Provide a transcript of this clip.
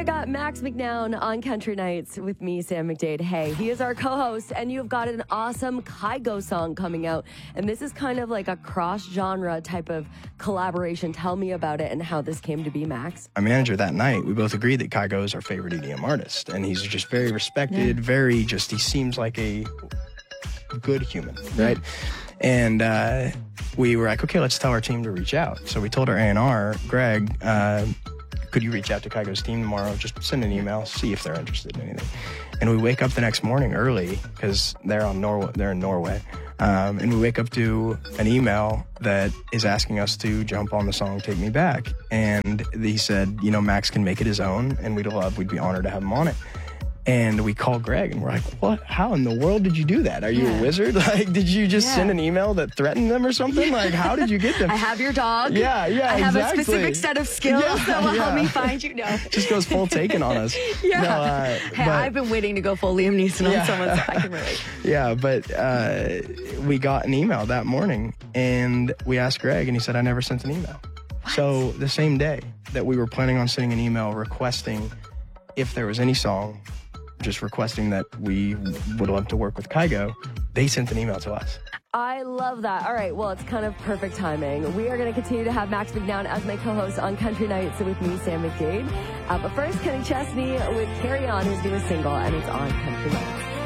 I got Max McNown on Country Nights with me, Sam McDade. Hey, he is our co-host, and you've got an awesome Kygo song coming out. And this is kind of like a cross-genre type of collaboration. Tell me about it and how this came to be, Max. Our manager that night, we both agreed that Kygo is our favorite EDM artist. And he's just very respected, he seems like a good human, right? And we were like, okay, let's tell our team to reach out. So we told our A&R, Greg, could you reach out to Kygo's team tomorrow? Just send an email, see if they're interested in anything. And we wake up the next morning early because they're in Norway. And we wake up to an email that is asking us to jump on the song Take Me Back. And he said, Max can make it his own, and we'd be honored to have him on it. And we call Greg and we're like, what? How in the world did you do that? Are you a wizard? Like, did you just send an email that threatened them or something? Like, how did you get them? I have your dog. Yeah, I have a specific set of skills that will help me find you. No. Just goes full Taken on us. Hey, I've been waiting to go full Liam Neeson on someone, so I can relate. Yeah, but we got an email that morning and we asked Greg and he said, I never sent an email. What? So the same day that we were planning on sending an email requesting if there was any song, just requesting that we would love to work with Kygo, they sent an email to us. I love that. All right, well, it's kind of perfect timing. We are going to continue to have Max McNown as my co-host on Country Nights with me, Sam McDade. But first, Kenny Chesney with Carry On, his newest single, and it's on Country Nights.